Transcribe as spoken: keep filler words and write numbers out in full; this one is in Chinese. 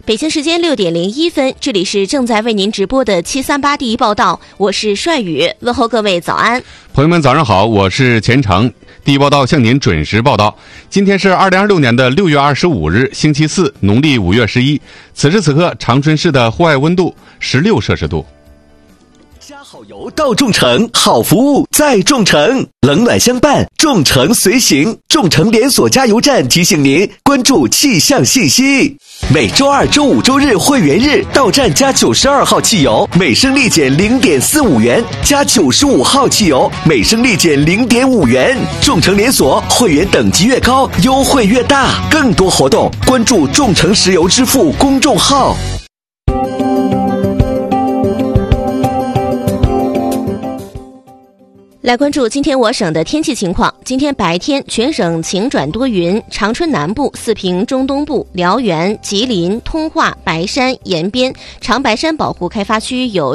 北京时间六点零一分，这里是正在为您直播的七三八第一报道，我是帅宇，问候各位早安。 朋友们早上好，我是钱成，第一报道向您准时报道。今天是二零二六年的六月二十五日，星期四，农历五月十一。此时此刻，长春市的户外温度十六摄氏度。 加好油到众诚，好服务在众诚，冷暖相伴，众诚随行。众诚连锁加油站提醒您关注气象信息。每周二、周五、周日会员日到站加九十二号汽油，每升立减零点四五元；加九十五号汽油，每升立减零点五元。众诚连锁会员等级越高，优惠越大。更多活动关注众诚石油支付公众号。 来关注今天我省的天气情况。今天白天全省晴转多云，长春南部、四平中东部、辽源、吉林、通化、白山、延边、长白山保护开发区有